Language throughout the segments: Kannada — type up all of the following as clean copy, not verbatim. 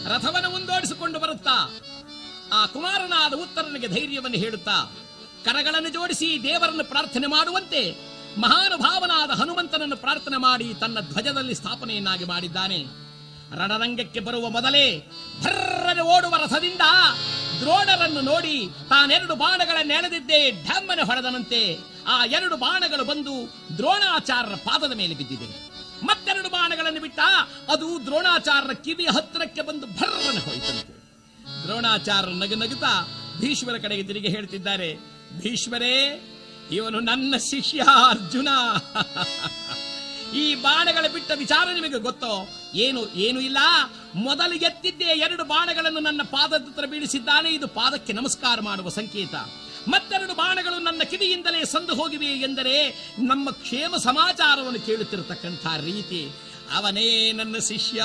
ರಥವನ್ನು ಮುಂದೋಡಿಸಿಕೊಂಡು ಬರುತ್ತಾ ಆ ಕುಮಾರನಾದ ಉತ್ತರನಿಗೆ ಧೈರ್ಯವನ್ನು ಹೇಳುತ್ತಾ ಕರಗಳನ್ನು ಜೋಡಿಸಿ ದೇವರನ್ನು ಪ್ರಾರ್ಥನೆ ಮಾಡುವಂತೆ ಮಹಾನುಭಾವನಾದ ಹನುಮಂತನನ್ನು ಪ್ರಾರ್ಥನೆ ಮಾಡಿ ತನ್ನ ಧ್ವಜದಲ್ಲಿ ಸ್ಥಾಪನೆಯನ್ನಾಗಿ ಮಾಡಿದ್ದಾನೆ. ರಣರಂಗಕ್ಕೆ ಬರುವ ಮೊದಲೇ ಭರ್ರನೆ ಓಡುವ ರಥದಿಂದ ದ್ರೋಣರನ್ನು ನೋಡಿ ತಾನೆರಡು ಬಾಣಗಳನ್ನು ಎಳೆದಿದ್ದೇ ಢಮ್ಮನೆ ಹೊಡೆದನಂತೆ ಆ ಎರಡು ಬಾಣಗಳು ಬಂದು ದ್ರೋಣಾಚಾರ್ಯರ ಪಾದದ ಮೇಲೆ ಬಿದ್ದಿದೆ. ಮತ್ತೆರಡು ಬಾಣಗಳನ್ನು ಬಿಟ್ಟ ಅದು ದ್ರೋಣಾಚಾರ್ಯರ ಕಿವಿಯ ಹತ್ತಿರಕ್ಕೆ ಬಂದು ಭರ್ರನೆ ಹೋಯಿತಂತೆ. ದ್ರೋಣಾಚಾರ್ಯರು ನಗುತ್ತಾ ಭೀಷ್ಮರ ಕಡೆಗೆ ತಿರುಗಿ ಹೇಳ್ತಿದ್ದಾರೆ, ಭೀಷ್ಮರೇ, ಇವನು ನನ್ನ ಶಿಷ್ಯ ಅರ್ಜುನ. ಈ ಬಾಣಗಳ ಬಿಟ್ಟ ವಿಚಾರ ನಿಮಗೆ ಗೊತ್ತೋ? ಏನು ಇಲ್ಲ. ಮೊದಲು ಎತ್ತಿದ್ದೇ ಎರಡು ಬಾಣಗಳನ್ನು ನನ್ನ ಪಾದದ ಹತ್ರ ಬೀಳಿಸಿದ್ದಾನೆ. ಇದು ಪಾದಕ್ಕೆ ನಮಸ್ಕಾರ ಮಾಡುವ ಸಂಕೇತ. ಮತ್ತೆರಡು ಬಾಣಗಳು ನನ್ನ ಕಿವಿಯಿಂದಲೇ ಸಂದು ಹೋಗಿವೆ ಎಂದರೆ ನಮ್ಮ ಕ್ಷೇಮ ಸಮಾಚಾರವನ್ನು ಕೇಳುತ್ತಿರತಕ್ಕಂಥ ರೀತಿ. ಅವನೇ ನನ್ನ ಶಿಷ್ಯ.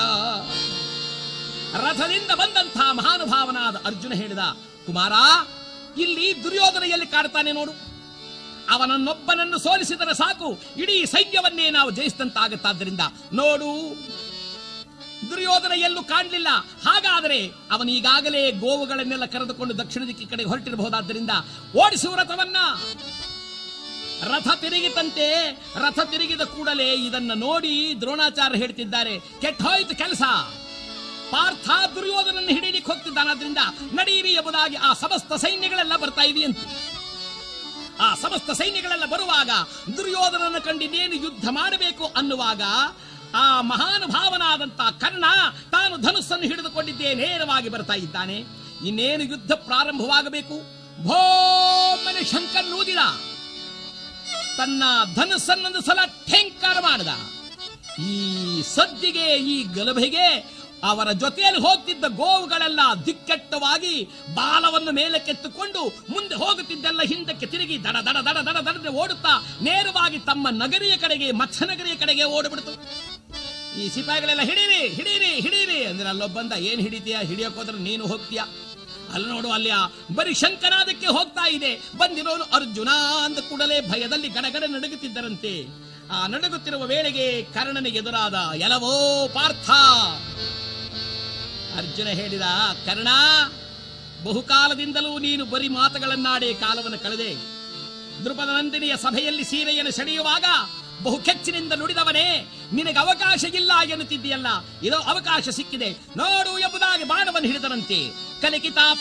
ರಥದಿಂದ ಬಂದಂಥ ಮಹಾನುಭಾವನಾದ ಅರ್ಜುನ ಹೇಳಿದ, ಕುಮಾರ, ಇಲ್ಲಿ ದುರ್ಯೋಧನ ಎಲ್ಲಿ ಕಾಡ್ತಾನೆ ನೋಡು. ಅವನನ್ನೊಬ್ಬನನ್ನು ಸೋಲಿಸಿದರೆ ಸಾಕು, ಇಡೀ ಸೈನ್ಯವನ್ನೇ ನಾವು ಜಯಿಸಿದಂತಾಗುತ್ತಾದ್ದರಿಂದ ನೋಡು. ದುರ್ಯೋಧನ ಎಲ್ಲೂ ಕಾಣಲಿಲ್ಲ. ಹಾಗಾದರೆ ಅವನೀಗಾಗಲೇ ಗೋವುಗಳನ್ನೆಲ್ಲ ಕರೆದುಕೊಂಡು ದಕ್ಷಿಣ ದಿಕ್ಕಿ ಕಡೆಗೆ ಹೊರಟಿರಬಹುದಾದ್ದರಿಂದ ಓಡಿಸುವ ರಥವನ್ನ. ರಥ ತಿರುಗಿತಂತೆ. ರಥ ತಿರುಗಿದ ಕೂಡಲೇ ಇದನ್ನ ನೋಡಿ ದ್ರೋಣಾಚಾರ್ಯ ಹೇಳ್ತಿದ್ದಾರೆ, ಕೆಟ್ಟೋಯ್ತು ಕೆಲಸ. ಪಾರ್ಥ ದುರ್ಯೋಧನನ್ನು ಹಿಡಿಯಲಿಕ್ಕೆ ಹೋಗ್ತಿದ್ದಾನಾದ್ರಿಂದ ನಡೀರಿ ಎಂಬುದಾಗಿ ಆ ಸಮಸ್ತ ಸೈನ್ಯಗಳೆಲ್ಲ ಬರ್ತಾ ಇದೆಯಂತೆ. ಆ ಸಮಸ್ತ ಸೈನ್ಯಗಳೆಲ್ಲ ಬರುವಾಗ ದುರ್ಯೋಧನನ್ನು ಕಂಡಿದ್ದೇನು ಯುದ್ಧ ಮಾಡಬೇಕು ಅನ್ನುವಾಗ ಆ ಮಹಾನುಭಾವನಾದಂತ ಕರ್ಣ ತಾನು ಧನುಸ್ಸನ್ನು ಹಿಡಿದುಕೊಂಡಿದ್ದೇ ನೇರವಾಗಿ ಬರ್ತಾ ಇದ್ದಾನೆ. ಇನ್ನೇನು ಯುದ್ಧ ಪ್ರಾರಂಭವಾಗಬೇಕು. ಭೋಮನೆ ಶಂಕರ್ ನೂದಿದ. ತನ್ನ ಧನುಸ್ಸನ್ನೊಂದು ಸಲ ಠೇಂಕಾರ ಮಾಡಿದ. ಈ ಸದ್ದಿಗೆ, ಈ ಗಲಭೆಗೆ ಅವರ ಜೊತೆಯಲ್ಲಿ ಹೋಗ್ತಿದ್ದ ಗೋವುಗಳೆಲ್ಲ ದಿಕ್ಕೆಟ್ಟವಾಗಿ ಬಾಲವನ್ನು ಮೇಲಕ್ಕೆತ್ತುಕೊಂಡು ಮುಂದೆ ಹೋಗುತ್ತಿದ್ದೆಲ್ಲ ಹಿಂದಕ್ಕೆ ತಿರುಗಿ ದಡ ದಡ ದಡ ದಡ ದಡ ಓಡುತ್ತಾ ನೇರವಾಗಿ ತಮ್ಮ ನಗರಿಯ ಕಡೆಗೆ, ಮತ್ಸ್ಯನಗರಿಯ ಕಡೆಗೆ ಓಡಿಬಿಡ್ತು. ಈ ಸಿಪಾಯಿಗಳೆಲ್ಲ ಹಿಡೀರಿ ಹಿಡೀರಿ ಹಿಡೀರಿ ಅಂದ್ರೆ ಅಲ್ಲೊಬ್ಬಂದ, ಏನ್ ಹಿಡಿತೀಯ? ಹಿಡಿಯೋಕ್ ಹೋದ್ರೆ ನೀನು ಹೋಗ್ತೀಯ. ಅಲ್ಲಿ ನೋಡು, ಅಲ್ಲಿ ಬರೀ ಶಂಕನಾದಕ್ಕೆ ಹೋಗ್ತಾ ಇದೆ. ಬಂದಿರೋನು ಅರ್ಜುನ ಅಂದ ಕೂಡಲೇ ಭಯದಲ್ಲಿ ಗಡಗಡ ನಡುಗುತ್ತಿದ್ದರಂತೆ. ಆ ನಡುಗುತ್ತಿರುವ ವೇಳೆಗೆ ಕರ್ಣನಿಗೆ ಎದುರಾದ ಎಲವೋ ಪಾರ್ಥ. ಅರ್ಜುನ ಹೇಳಿದ, ಕರ್ಣ, ಬಹುಕಾಲದಿಂದಲೂ ನೀನು ಬರೀ ಮಾತುಗಳನ್ನಾಡೇ ಕಾಲವನ್ನು ಕಳೆದೆ. ದೃಪದ ನಂದಿನಿಯ ಸಭೆಯಲ್ಲಿ ಸೀರೆಯನ್ನು ಸೆಳೆಯುವಾಗ ಬಹು ಕೆಚ್ಚಿನಿಂದ ನುಡಿದವನೇ, ನಿನಗೆ ಅವಕಾಶ ಇಲ್ಲ ಎನ್ನುತ್ತಿದ್ದೀಯಲ್ಲ, ಇದೋ ಅವಕಾಶ ಸಿಕ್ಕಿದೆ ನೋಡು ಎಂಬುದಾಗಿ ಬಾಣವನ್ನು ಹಿಡಿದರಂತೆ. ಕಲಿಕಿತಾ